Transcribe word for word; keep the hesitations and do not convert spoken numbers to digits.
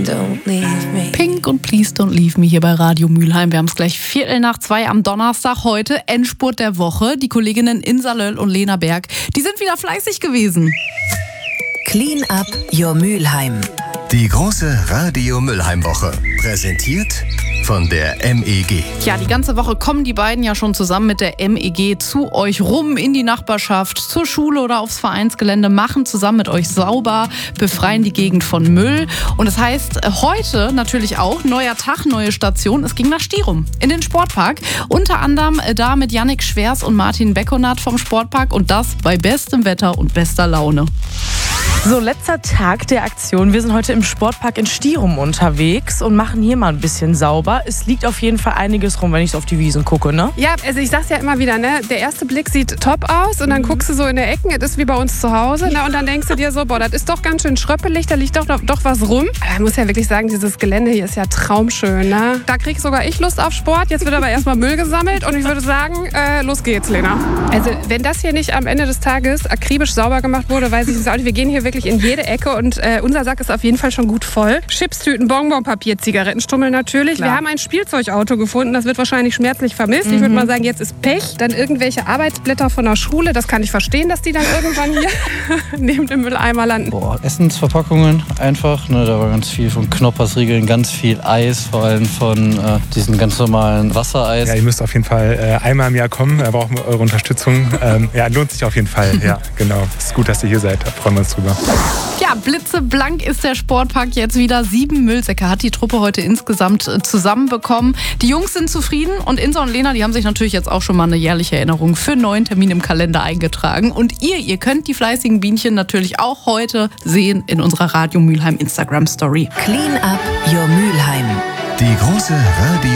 don't leave me. Pink und Please Don't Leave Me hier bei Radio Mülheim. Wir haben es gleich Viertel nach zwei am Donnerstag. Heute Endspurt der Woche. Die Kolleginnen Insa Löll und Lena Berg, die sind wieder fleißig gewesen. Clean up your Mülheim. Die große Radio Mülheim Woche. Präsentiert von der M E G. Ja, die ganze Woche kommen die beiden ja schon zusammen mit der M E G zu euch rum in die Nachbarschaft, zur Schule oder aufs Vereinsgelände, machen zusammen mit euch sauber, befreien die Gegend von Müll. Und das heißt, heute natürlich auch neuer Tag, neue Station. Es ging nach Stirum in den Sportpark. Unter anderem da mit Yannick Schwers und Martin Beckonat vom Sportpark und das bei bestem Wetter und bester Laune. So, letzter Tag der Aktion. Wir sind heute im Sportpark in Stirum unterwegs und machen hier mal ein bisschen sauber. Es liegt auf jeden Fall einiges rum, wenn ich so auf die Wiesen gucke, ne? Ja, also ich sag's ja immer wieder, ne? Der erste Blick sieht top aus und dann mhm. guckst du so in der Ecken, es ist wie bei uns zu Hause, ne? Und dann denkst du dir so, boah, das ist doch ganz schön schröppelig, da liegt doch, doch, doch was rum. Aber man muss ja wirklich sagen, dieses Gelände hier ist ja traumschön, ne? Da krieg sogar ich Lust auf Sport. Jetzt wird aber erstmal Müll gesammelt und ich würde sagen, äh, los geht's, Lena. Also wenn das hier nicht am Ende des Tages akribisch sauber gemacht wurde, weiß ich es auch nicht. Wir gehen hier wirklich in jede Ecke und äh, unser Sack ist auf jeden Fall schon gut voll. Chipstüten, Bonbonpapier, Zigarettenstummel natürlich. Klar. Wir haben ein Spielzeugauto gefunden, das wird wahrscheinlich schmerzlich vermisst. Mhm. Ich würde mal sagen, jetzt ist Pech. Dann irgendwelche Arbeitsblätter von der Schule, das kann ich verstehen, dass die dann irgendwann hier neben dem Mülleimer landen. Boah, Essensverpackungen einfach, ne, da war ganz viel von Knoppersriegeln, ganz viel Eis, vor allem von äh, diesen ganz normalen Wassereis. Ja, ihr müsst auf jeden Fall äh, einmal im Jahr kommen, wir brauchen eure Unterstützung. Ähm, ja, lohnt sich auf jeden Fall, ja, genau. Es ist gut, dass ihr hier seid, da freuen wir uns drüber. Ja, blitzeblank ist der Sportpark jetzt wieder. Sieben Müllsäcke hat die Truppe heute insgesamt zusammenbekommen. Die Jungs sind zufrieden und Insa und Lena, die haben sich natürlich jetzt auch schon mal eine jährliche Erinnerung für einen neuen Termin im Kalender eingetragen. Und ihr, ihr könnt die fleißigen Bienchen natürlich auch heute sehen in unserer Radio Mülheim Instagram Story. Clean up your Mülheim. Die große Radio